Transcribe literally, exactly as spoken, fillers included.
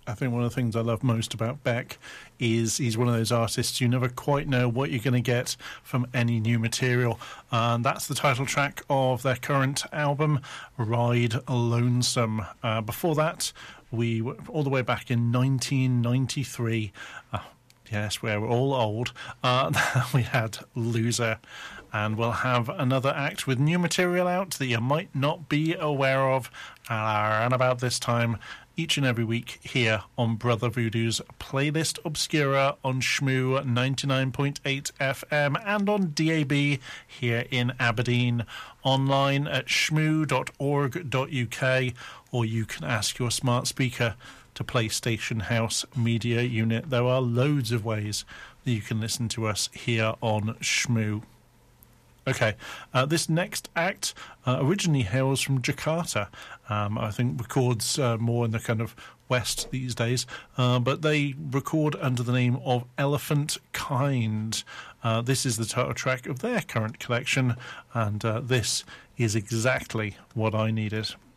I think one of the things I love most about Beck is he's one of those artists you never quite know what you're going to get from any new material. And that's the title track of their current album, Ride Lonesome. Uh, before that, we were all the way back in nineteen ninety-three. Uh, yes, we're all old. Uh, we had Loser. And we'll have another act with new material out that you might not be aware of uh, around about this time each and every week here on Brother Voodoo's Playlist Obscura on Shmoo ninety-nine point eight F M and on D A B here in Aberdeen, online at shmoo dot org dot U K, or you can ask your smart speaker to play Station House Media Unit. There are loads of ways that you can listen to us here on Shmoo. Okay, uh, this next act uh, originally hails from Jakarta. Um, I think records uh, more in the kind of west these days, uh, but they record under the name of Elephant Kind. Uh, this is the title track of their current collection, and uh, this is exactly what I needed.